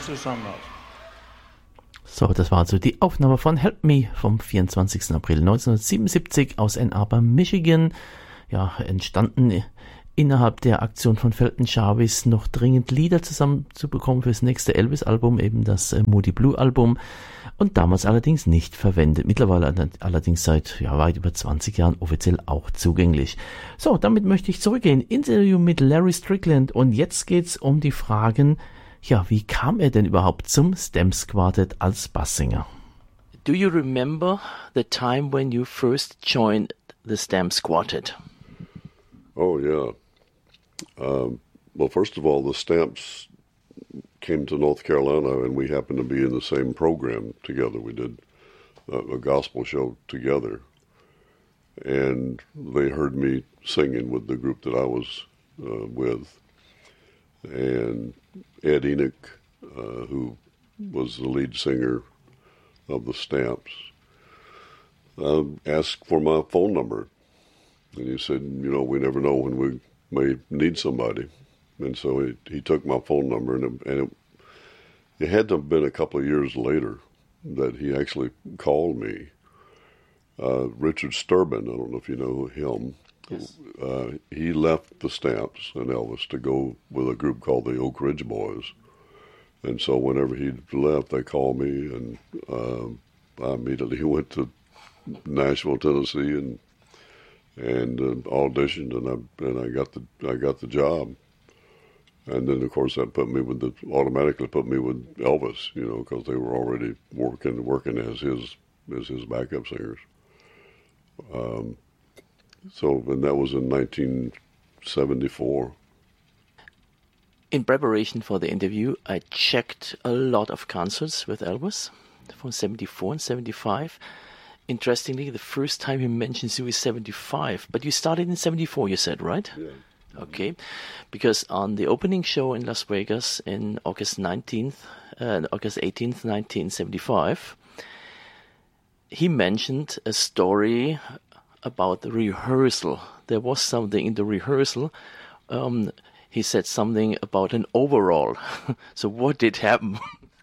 zusammen aus. So, das war also die Aufnahme von Help Me vom 24. April 1977 aus Ann Arbor, Michigan. Ja, entstanden innerhalb der Aktion von Felton Jarvis noch dringend Lieder zusammenzubekommen fürs nächste Elvis-Album, eben das Moody Blue-Album, und damals allerdings nicht verwendet. Mittlerweile allerdings seit weit über 20 Jahren offiziell auch zugänglich. So, damit möchte ich zurückgehen. Interview mit Larry Strickland, und jetzt geht's um die Fragen, wie kam er denn überhaupt zum Stamps Quartet als Basssänger? Do you remember the time when you first joined the Stamps Quartet? Oh, yeah. Well, first of all, the Stamps came to North Carolina, and we happened to be in the same program together. We did a gospel show together, and they heard me singing with the group that I was with. And Ed Enoch, who was the lead singer of the Stamps, asked for my phone number. And he said, we never know when we may need somebody. And so he took my phone number, and it had to have been a couple of years later that he actually called me. Richard Sturban, I don't know if you know him. Yes. He left the Stamps and Elvis to go with a group called the Oak Ridge Boys. And so whenever he left, they called me, and I immediately went to Nashville, Tennessee, and auditioned, and I got the job. And then, of course, that automatically put me with Elvis, because they were already working as his backup singers. And that was in 1974. In preparation for the interview, I checked a lot of concerts with Elvis from 74 and 75. Interestingly, the first time he mentions you is 75, but you started in 74, you said, right? Yeah. Okay, because on the opening show in Las Vegas in August 18th, 1975, he mentioned a story about the rehearsal. There was something in the rehearsal. He said something about an overall. So what did happen?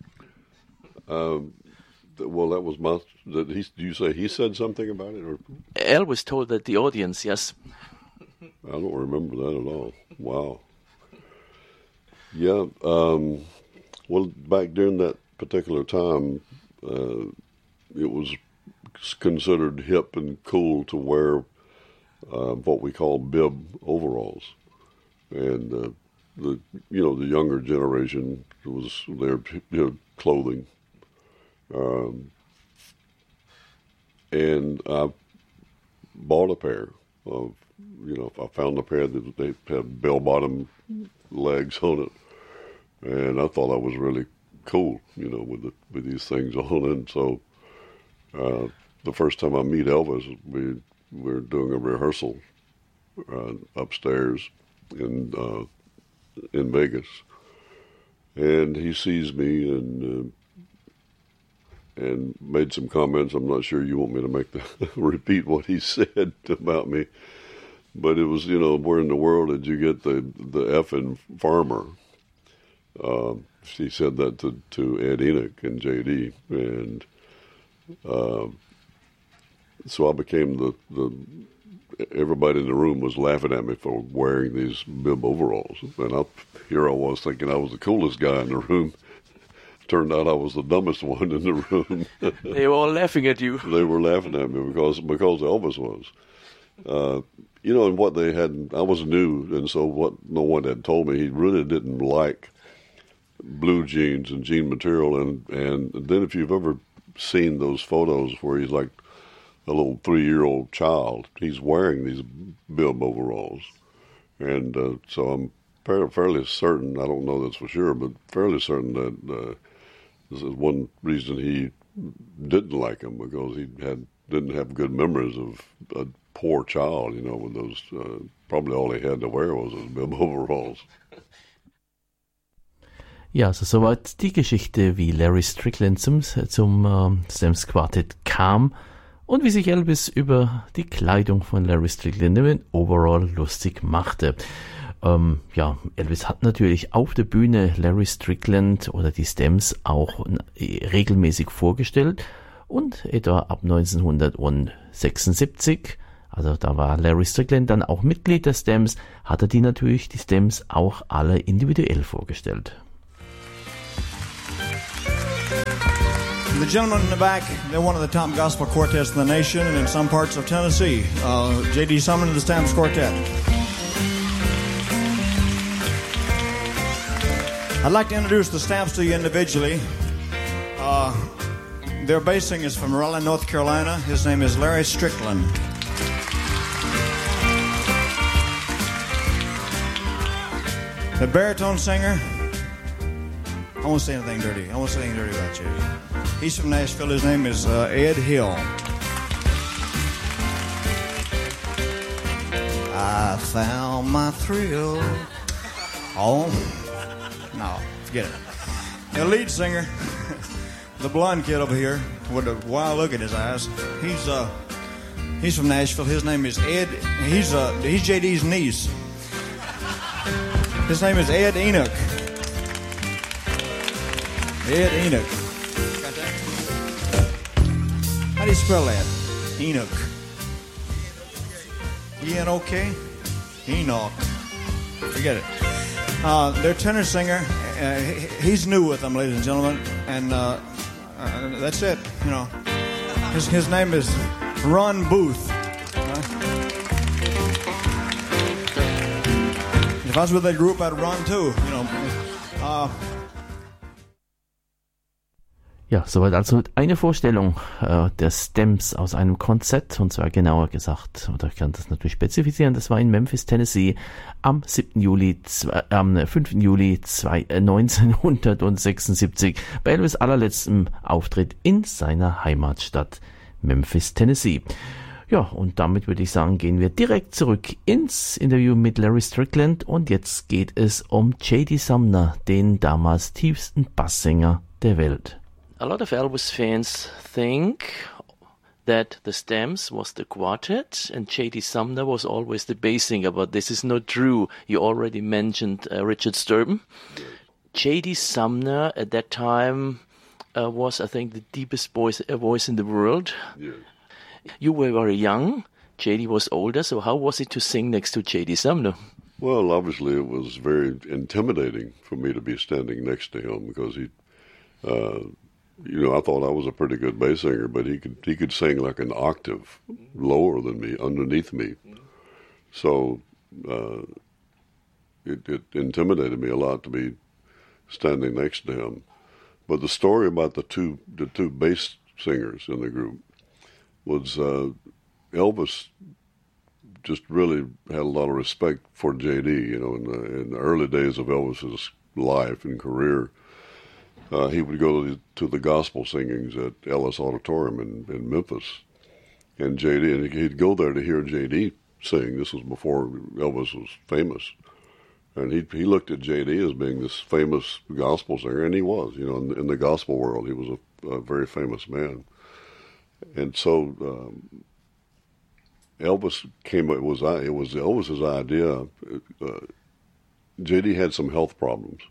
Well, that was do you say he said something about it? Or? Elvis told that the audience, yes. I don't remember that at all. Wow. Yeah. Well, back during that particular time, it was considered hip and cool to wear what we call bib overalls, and the younger generation was their clothing. And I bought a pair of, I found a pair that they had bell-bottom legs on it, and I thought that was really cool, with these things on. And so the first time I meet Elvis, we're doing a rehearsal upstairs in Vegas, and he sees me and made some comments. I'm not sure you want me to repeat what he said about me, but it was, where in the world did you get the effing farmer? She said that to Ed Enoch and J.D., and so I became everybody in the room was laughing at me for wearing these bib overalls, and here I was thinking I was the coolest guy in the room. Turned out I was the dumbest one in the room. They were all laughing at you. They were laughing at me because Elvis was. And what they had, I was new, and so what no one had told me, he really didn't like blue jeans and jean material. And then if you've ever seen those photos where he's like a little 3-year-old child, he's wearing these bib overalls. And so I'm fairly certain, I don't know this for sure, but fairly certain that this is one reason he didn't like him, because he didn't have good memories of a poor child, with those, probably all he had to wear was those bib overalls. Ja, also soweit die Geschichte, wie Larry Strickland zum Stamps Quartet kam und wie sich Elvis über die Kleidung von Larry Strickland, den Overall, lustig machte. Elvis hat natürlich auf der Bühne Larry Strickland oder die Stems auch regelmäßig vorgestellt und etwa ab 1976, also da war Larry Strickland dann auch Mitglied der Stems, hat er die Stems auch alle individuell vorgestellt. The gentleman in the back, they're one of the top gospel quartets in the nation and in some parts of Tennessee. J.D. Sumner and the Stamps Quartet. I'd like to introduce the Stamps to you individually. Their bass singer is from Raleigh, North Carolina. His name is Larry Strickland. The baritone singer, I won't say anything dirty. I won't say anything dirty about you. He's from Nashville. His name is Ed Hill. I found my thrill. Oh, no, forget it. The lead singer, the blonde kid over here with a wild look in his eyes, he's from Nashville. His name is Ed. He's JD's niece. His name is Ed Enoch. Ed Enoch. Got that? How do you spell that? Enoch. E-N-O-K? Enoch. Forget it. Their tenor singer, he's new with them, ladies and gentlemen, and that's it. You know, his name is Ron Booth. If I was with that group, I'd run too. You know. Ja, soweit also eine Vorstellung der Stems aus einem Konzert, und zwar genauer gesagt, oder ich kann das natürlich spezifizieren, das war in Memphis, Tennessee am 5. Juli 1976 bei Elvis allerletztem Auftritt in seiner Heimatstadt Memphis, Tennessee. Ja, und damit würde ich sagen, gehen wir direkt zurück ins Interview mit Larry Strickland und jetzt geht es um J.D. Sumner, den damals tiefsten Basssänger der Welt. A lot of Elvis fans think that the Stems was the quartet and J.D. Sumner was always the bass singer, but this is not true. You already mentioned Richard Sturban. J.D. Sumner at that time was, I think, the deepest voice in the world. Yeah. You were very young. J.D. was older, so how was it to sing next to J.D. Sumner? Well, obviously it was very intimidating for me to be standing next to him because he, I thought I was a pretty good bass singer, but he could sing like an octave lower than me, underneath me. So it intimidated me a lot to be standing next to him. But the story about the two bass singers in the group was Elvis just really had a lot of respect for J.D. You know, in the early days of Elvis's life and career, he would go to the gospel singings at Ellis Auditorium in Memphis, and J.D. and he'd go there to hear J.D. sing. This was before Elvis was famous, and he looked at J.D. as being this famous gospel singer, and he was. You know, in the gospel world, he was a very famous man, and so. Elvis came. It was Elvis's idea. J.D. had some health problems,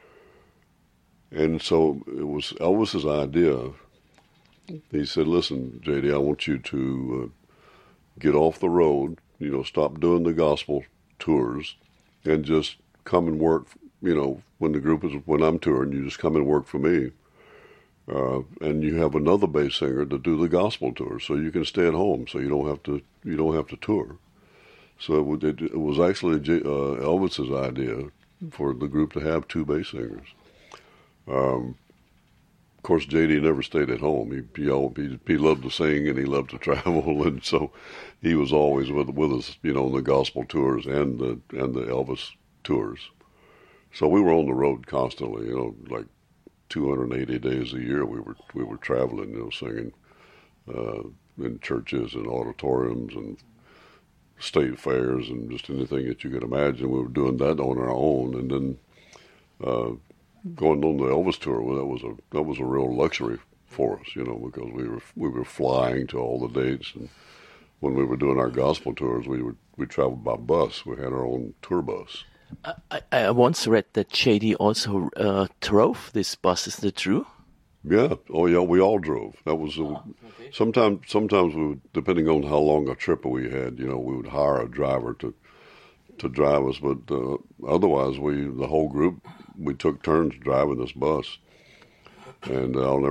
and so it was Elvis's idea. He said, "Listen, J.D., I want you to get off the road. You know, stop doing the gospel tours, and just come and work. You know, when I'm touring, you just come and work for me." And you have another bass singer to do the gospel tour, so you can stay at home, so you don't have to tour. So it was actually Elvis's idea for the group to have two bass singers. Of course, J.D. never stayed at home. He loved to sing and he loved to travel, and so he was always with us, you know, on the gospel tours and the Elvis tours. So we were on the road constantly, you know, like 280 days a year we were traveling, you know, singing in churches and auditoriums and state fairs and just anything that you could imagine. We were doing that on our own, and then going on the Elvis tour, well, that was a real luxury for us, you know, because we were flying to all the dates, and when we were doing our gospel tours, we traveled by bus. We had our own tour bus. I once read that JD also drove this bus. Is that true? Yeah. Oh, yeah. We all drove. That was okay. sometimes we would, depending on how long a trip we had, we would hire a driver to drive us. But otherwise, the whole group, we took turns driving this bus. And I'll never